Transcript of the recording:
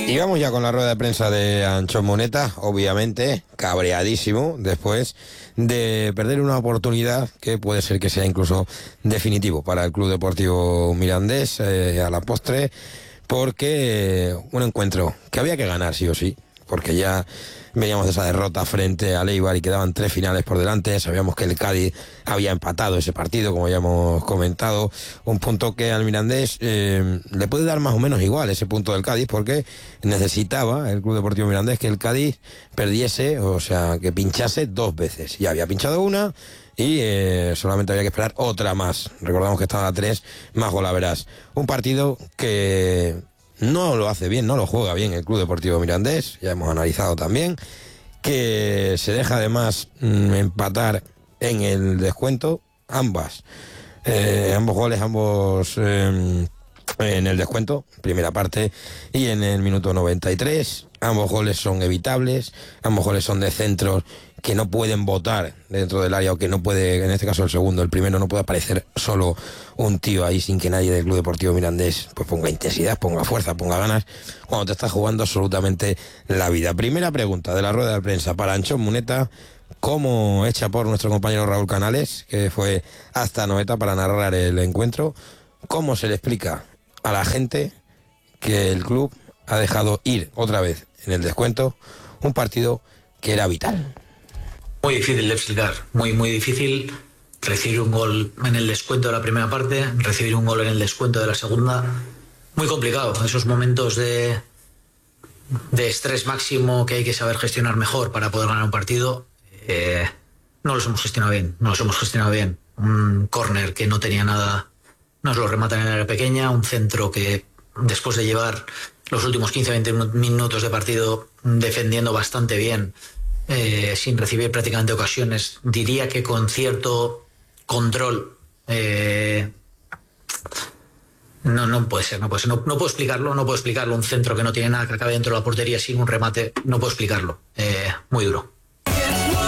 Y vamos ya con la rueda de prensa de Anchón Muneta, obviamente cabreadísimo después de perder una oportunidad que puede ser que sea incluso definitivo para el Club Deportivo Mirandés a la postre, porque un encuentro que había que ganar sí o sí, porque ya veníamos de esa derrota frente al Eibar y quedaban 3 finales por delante. Sabíamos que el Cádiz había empatado ese partido, como ya hemos comentado, un punto que al Mirandés le puede dar más o menos igual ese punto del Cádiz, porque necesitaba el Club Deportivo Mirandés que el Cádiz perdiese, o sea, que pinchase 2 veces. Ya había pinchado una y solamente había que esperar otra más. Recordamos que estaba a 3 más golaveras. Un partido que no lo hace bien, no lo juega bien el Club Deportivo Mirandés, ya hemos analizado también, que se deja además empatar en el descuento, ambos goles, en el descuento, primera parte y en el minuto 93, ambos goles son evitables, ambos goles son de centros que no pueden botar dentro del área, o que no puede, en este caso el segundo, el primero, no puede aparecer solo un tío ahí sin que nadie del Club Deportivo Mirandés pues ponga intensidad, ponga fuerza, ponga ganas, cuando te estás jugando absolutamente la vida. Primera pregunta de la rueda de prensa para Anchón Muneta, como hecha por nuestro compañero Raúl Canales, que fue hasta Noeta para narrar el encuentro. ¿Cómo se le explica a la gente que el club ha dejado ir otra vez en el descuento un partido que era vital? Muy difícil de explicar, muy difícil. Recibir un gol en el descuento de la primera parte, recibir un gol en el descuento de la segunda, muy complicado. Esos momentos de estrés máximo que hay que saber gestionar mejor para poder ganar un partido, no los hemos gestionado bien. Un córner que no tenía nada, nos lo rematan en el área pequeña, un centro que después de llevar los últimos 15-20 minutos de partido defendiendo bastante bien, sin recibir prácticamente ocasiones, diría que con cierto control, no puede ser, no puedo explicarlo, un centro que no tiene nada, que acabe dentro de la portería sin un remate, no puedo explicarlo, muy duro.